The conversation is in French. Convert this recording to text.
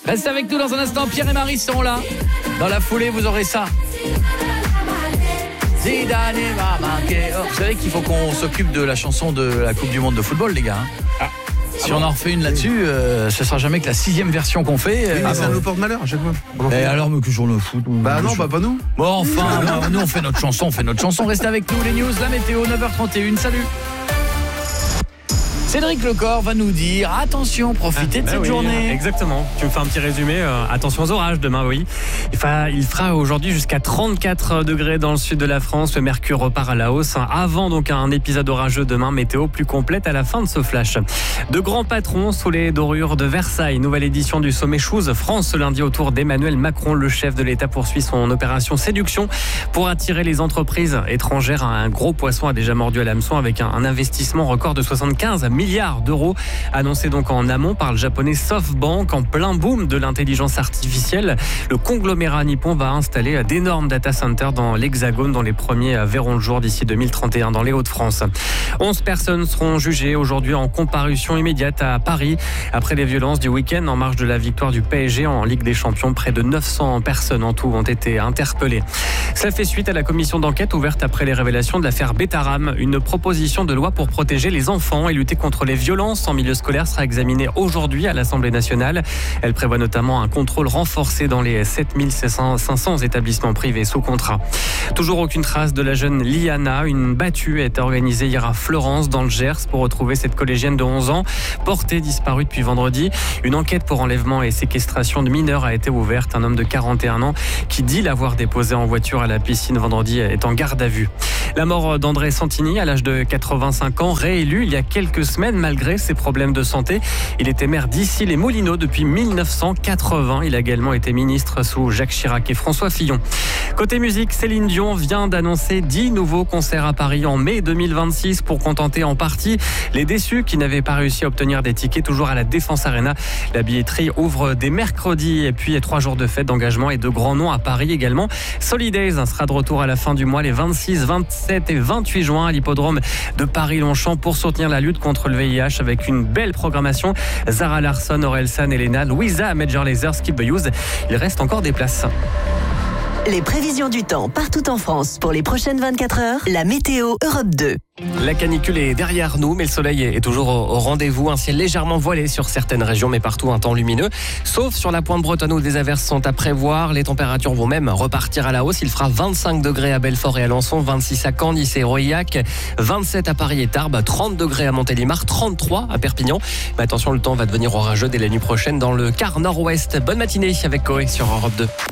Restez avec nous dans un instant, Pierre et Marie sont là. Dans la foulée, vous aurez ça. Zidane va marquer. Oh, vous savez qu'il faut qu'on s'occupe de la chanson de la Coupe du Monde de football, les gars. Si on en refait une là-dessus, ce sera jamais que la 6e version qu'on fait. Ça nous porte malheur à chaque fois. Et alors, mais que j'en le fout. Bah non, pas nous. Bon, enfin, nous on fait notre chanson, Restez avec nous, les news, la météo, 9h31. Salut. Cédric Lecor va nous dire attention, profitez de cette journée. Exactement. Tu me fais un petit résumé. Attention aux orages demain, oui. Il fera aujourd'hui jusqu'à 34 degrés dans le sud de la France. Le mercure repart à la hausse. Avant donc un épisode orageux demain. Météo plus complète à la fin de ce flash. De grands patrons sous les dorures de Versailles. Nouvelle édition du sommet Choose France ce lundi autour d'Emmanuel Macron. Le chef de l'État poursuit son opération séduction pour attirer les entreprises étrangères. Un gros poisson a déjà mordu à l'hameçon avec un investissement record de 75 milliards d'euros annoncé donc en amont par le japonais SoftBank en plein boom de l'intelligence artificielle. Le conglomérat nippon va installer d'énormes data centers dans l'Hexagone dont les premiers verront le jour d'ici 2031 dans les Hauts-de-France. 11 personnes seront jugées aujourd'hui en comparution immédiate à Paris après les violences du week-end en marge de la victoire du PSG en Ligue des Champions. Près de 900 personnes en tout ont été interpellées. Ça fait suite à la commission d'enquête ouverte après les révélations de l'affaire Betaram. Une proposition de loi pour protéger les enfants et lutter contre les violences en milieu scolaire sera examinée aujourd'hui à l'Assemblée nationale. Elle prévoit notamment un contrôle renforcé dans les 7500 établissements privés sous contrat. Toujours aucune trace de la jeune Liana. Une battue a été organisée hier à Florence dans le Gers pour retrouver cette collégienne de 11 ans portée disparue depuis vendredi. Une enquête pour enlèvement et séquestration de mineurs a été ouverte. Un homme de 41 ans qui dit l'avoir déposé en voiture à la piscine vendredi est en garde à vue. La mort d'André Santini à l'âge de 85 ans, réélu il y a quelques semaines malgré ses problèmes de santé. Il était maire d'Issy-les-Moulineaux depuis 1980. Il a également été ministre sous Jacques Chirac et François Fillon. Côté musique, Céline Dion vient d'annoncer 10 nouveaux concerts à Paris en mai 2026 pour contenter en partie les déçus qui n'avaient pas réussi à obtenir des tickets toujours à la Défense Arena. La billetterie ouvre dès mercredi et puis 3 jours de fête d'engagement et de grands noms à Paris également. Solidays sera de retour à la fin du mois les 26, 27 et 28 juin à l'hippodrome de Paris-Longchamp pour soutenir la lutte contre le VIH avec une belle programmation. Zara Larsson, Orelsan, Elena, Louisa, Major Lazer, Skip the Use. Il reste encore des places. Les prévisions du temps partout en France pour les prochaines 24 heures. La météo Europe 2. La canicule est derrière nous, mais le soleil est toujours au rendez-vous. Un ciel légèrement voilé sur certaines régions, mais partout un temps lumineux. Sauf sur la pointe bretonne où des averses sont à prévoir. Les températures vont même repartir à la hausse. Il fera 25 degrés à Belfort et Alençon, 26 à Caen, Nice et Aurillac, 27 à Paris et Tarbes, 30 degrés à Montélimar, 33 à Perpignan. Mais attention, le temps va devenir orageux dès la nuit prochaine dans le quart nord-ouest. Bonne matinée avec Coé sur Europe 2.